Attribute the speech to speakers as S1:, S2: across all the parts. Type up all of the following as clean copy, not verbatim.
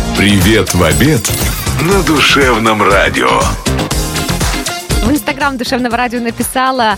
S1: Привет в обед на Душевном радио.
S2: В Инстаграм Душевного радио написала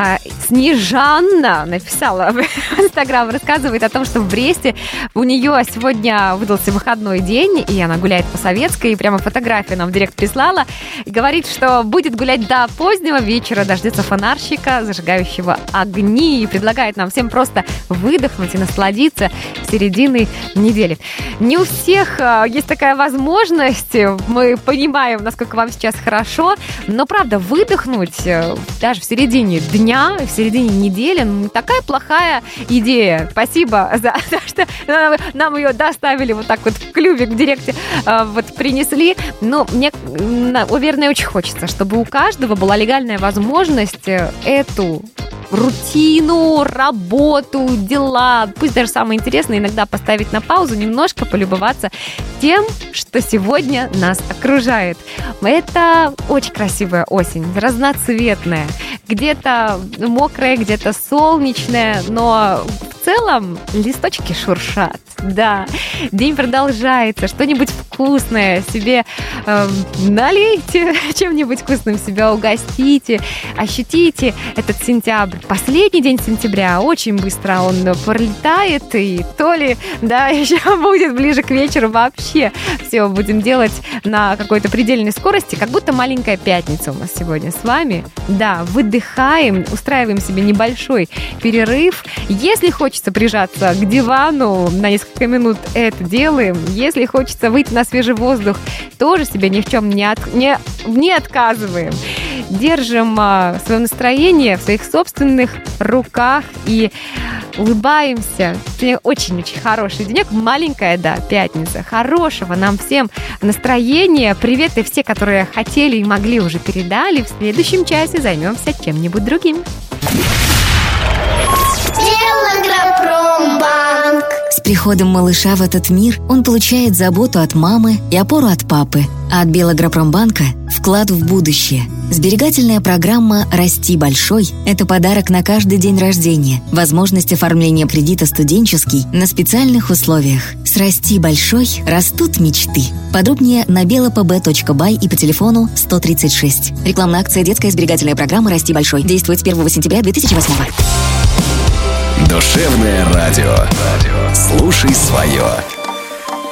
S2: Снежанна, написала в Инстаграм, рассказывает о том, что в Бресте у нее сегодня выдался выходной день, и она гуляет по Советской, и прямо фотографию нам в директ прислала, и говорит, что будет гулять до позднего вечера, дождется фонарщика, зажигающего огни, и предлагает нам всем просто выдохнуть и насладиться серединой недели. Не у всех есть такая возможность, мы понимаем, насколько вам сейчас хорошо, но правда, выдохнуть даже в середине дня, в середине недели, не такая плохая идея. Спасибо за то, что нам ее доставили вот так вот в клювик в директе, вот принесли. Но мне, уверена, очень хочется, чтобы у каждого была легальная возможность эту рутину, работу, дела, пусть даже самое интересное, иногда поставить на паузу, немножко полюбоваться тем, что сегодня нас окружает. Это очень красивая осень, разноцветная, где-то мокрая, где-то солнечная, но в целом листочки шуршат. Да, день продолжается, что-нибудь вкусное себе налейте, чем-нибудь вкусным себя угостите, ощутите этот сентябрь. Последний день сентября, очень быстро он пролетает, и то ли, да, еще будет ближе к вечеру вообще все будем делать на какой-то предельной скорости, как будто маленькая пятница у нас сегодня с вами. Да, выдыхаем, устраиваем себе небольшой перерыв. Если хочется прижаться к дивану на несколько минут, это делаем. Если хочется выйти на свежий воздух, тоже себе ни в чем не отказываем. Держим свое настроение в своих собственных руках и улыбаемся. Сегодня очень-очень хороший денек. Маленькая, да, пятница. Хорошего нам всем настроения. Привет, и все, которые хотели и могли, уже передали. В следующем часе займемся чем-нибудь другим.
S3: Белагропромбанк.
S4: С приходом малыша в этот мир он получает заботу от мамы и опору от папы. А от Белагропромбанка – вклад в будущее. Сберегательная программа «Расти большой» – это подарок на каждый день рождения, возможность оформления кредита студенческий на специальных условиях. С «Расти большой» растут мечты. Подробнее на belapb.by и по телефону 136. Рекламная акция «Детская сберегательная программа «Расти большой». Действует с 1 сентября 2008.
S1: Душевное радио. Слушай свое.